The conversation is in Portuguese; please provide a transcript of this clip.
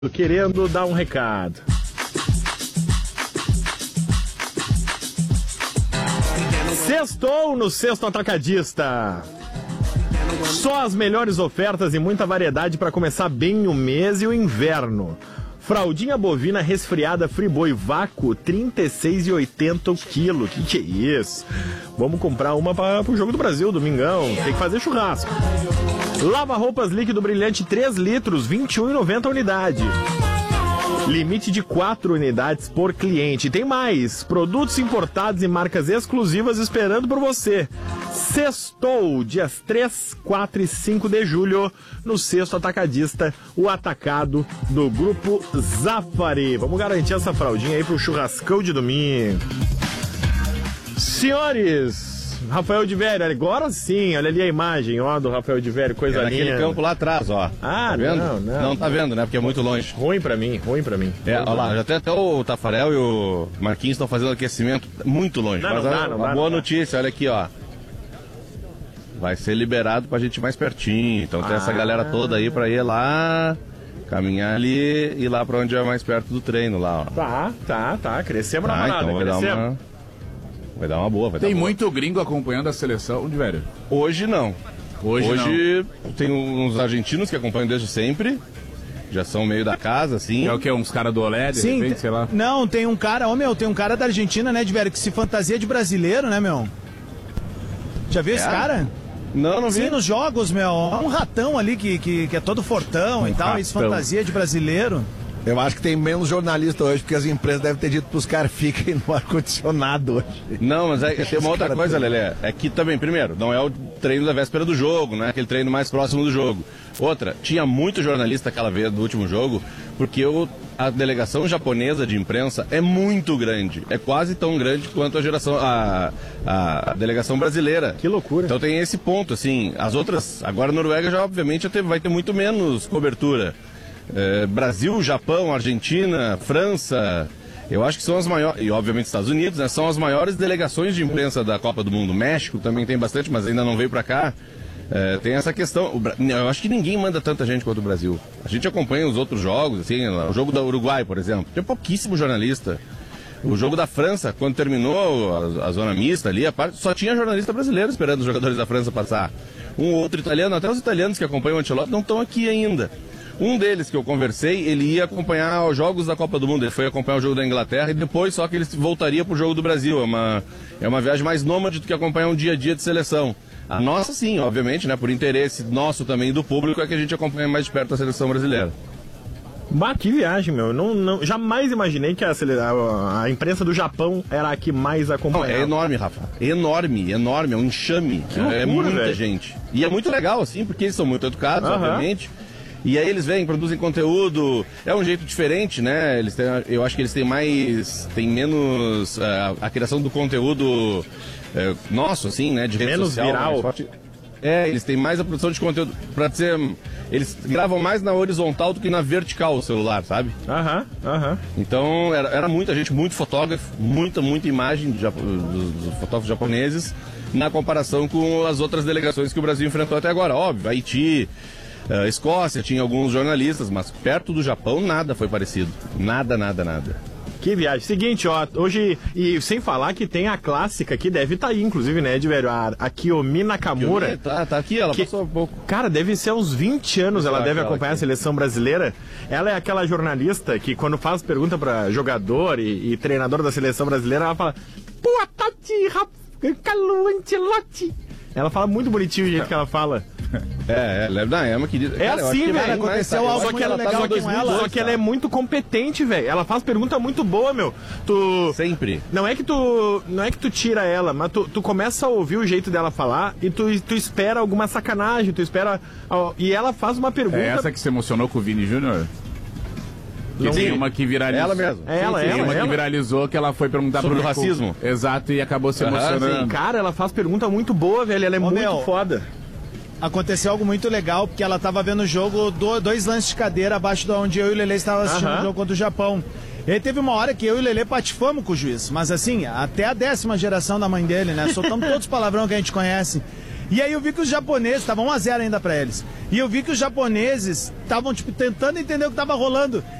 querendo dar um recado. Sextou no Sexto Atacadista. Só as melhores ofertas e muita variedade para começar bem o mês e o inverno. Fraldinha bovina resfriada Friboi vácuo, R$ 36,80 o quilo. Que é isso? Vamos comprar uma para o Jogo do Brasil, domingão. Tem que fazer churrasco. Lava-roupas líquido brilhante 3 litros, R$ 21,90 a unidade. Limite de 4 unidades por cliente. Tem mais. Produtos importados e marcas exclusivas esperando por você. Sextou, dias 3, 4 e 5 de julho, no Sexto Atacadista, o atacado do Grupo Zafari. Vamos garantir essa fraldinha aí pro churrascão de domingo. Senhores, Rafael de Vério, agora sim, olha ali a imagem, ó, do Rafael de Vério, coisa linda. Naquele campo lá atrás, ó. Ah, tá vendo? Não. Não tá vendo, né? Porque é muito longe. Ruim pra mim. É, olha lá, já até o Tafarel e o Marquinhos estão fazendo aquecimento muito longe. Mas uma boa notícia, olha aqui, ó. Vai ser liberado pra gente ir mais pertinho. Então tem essa galera toda aí pra ir lá, caminhar ali e ir lá pra onde é mais perto do treino lá, ó. Tá. Crescemos na parada, então vai dar uma boa. Tem muito gringo acompanhando a seleção, de velho? Hoje não. Hoje tem uns argentinos que acompanham desde sempre. Já são meio da casa, assim. É o que? Uns caras do Olé, de repente, sei lá. Não, tem um cara, tem um cara da Argentina, né, de velho, que se fantasia de brasileiro, né, meu? Já viu esse cara? Não vi. Sim, nos jogos, meu. É um ratão ali que é todo fortão e tal, e se fantasia de brasileiro. Eu acho que tem menos jornalista hoje, porque as empresas devem ter dito pros caras fiquem no ar-condicionado hoje. Não, mas tem uma outra coisa, Lelé. É que também, primeiro, não é o treino da véspera do jogo, não é aquele treino mais próximo do jogo. Outra, tinha muito jornalista aquela vez do último jogo, porque a delegação japonesa de imprensa é muito grande. É quase tão grande quanto a delegação brasileira. Que loucura. Então tem esse ponto, assim. As outras, agora a Noruega já obviamente vai ter muito menos cobertura. Brasil, Japão, Argentina, França, eu acho que são as maiores, e obviamente Estados Unidos, né, são as maiores delegações de imprensa da Copa do Mundo. México também tem bastante, mas ainda não veio pra cá. Tem essa questão, eu acho que ninguém manda tanta gente quanto o Brasil. A gente acompanha os outros jogos, assim, o jogo da Uruguai, por exemplo, tem pouquíssimo jornalista. O jogo da França, quando terminou a zona mista ali, só tinha jornalista brasileiro esperando os jogadores da França passar. Um outro italiano, até os italianos que acompanham o Ancelotti não estão aqui ainda. Um deles que eu conversei, ele ia acompanhar os jogos da Copa do Mundo, ele foi acompanhar o jogo da Inglaterra e depois só que ele voltaria pro jogo do Brasil. É uma viagem mais nômade do que acompanhar um dia a dia de seleção. A nossa sim, obviamente, né, por interesse nosso também e do público, é que a gente acompanha mais de perto a seleção brasileira. Bah, que viagem, meu. Não, jamais imaginei que a imprensa do Japão era a que mais acompanhava. É enorme, Rafa. Enorme. É um enxame. Que loucura, muita véio. gente. E é muito legal, assim, porque eles são muito educados, obviamente. E aí eles vêm, produzem conteúdo, é um jeito diferente, né? Eu acho que eles têm menos a criação do conteúdo nosso, assim, né? De rede menos social. Viral. Eles têm mais a produção de conteúdo, eles gravam mais na horizontal do que na vertical o celular, sabe? Então era muita gente, muito fotógrafo, muita imagem dos fotógrafos japoneses na comparação com as outras delegações que o Brasil enfrentou até agora. Óbvio, Haiti, Escócia, tinha alguns jornalistas, mas perto do Japão nada foi parecido. Nada. Que viagem. Seguinte, ó, hoje, e sem falar que tem a clássica que deve estar aí, inclusive, né, de velho, a Kiyomi Nakamura. Tá aqui, ela passou um pouco. Cara, deve ser uns 20 anos ela deve acompanhar a seleção brasileira. Ela é aquela jornalista que quando faz pergunta pra jogador e treinador da seleção brasileira, ela fala: Boa tarde, Carlo Ancelotti. Ela fala muito bonitinho o jeito que ela fala. É uma querida. É cara, assim, velho. Aconteceu algo só que ela legal com ela. Só que ela é muito competente, velho. Ela faz pergunta muito boa, meu. Sempre. Não é que tu tira ela, mas tu começa a ouvir o jeito dela falar e tu espera alguma sacanagem, e ela faz uma pergunta. É essa que se emocionou com o Vini Júnior? Tem uma que viralizou. Ela mesmo. Tem uma que viralizou que ela foi perguntar sobre o racismo. Exato, e acabou se emocionando. Sim, cara, ela faz pergunta muito boa, velho. Ela é muito foda. Aconteceu algo muito legal, porque ela tava vendo o jogo, 2 lances de cadeira abaixo de onde eu e o Lelê estava assistindo o jogo contra o Japão. E aí teve uma hora que eu e o Lelê patifamos com o juiz, mas assim, até a 10ª geração da mãe dele, né? Soltamos todos os palavrão que a gente conhece. E aí eu vi que os japoneses, estavam 1-0 ainda pra eles. E eu vi que os japoneses estavam, tipo, tentando entender o que tava rolando.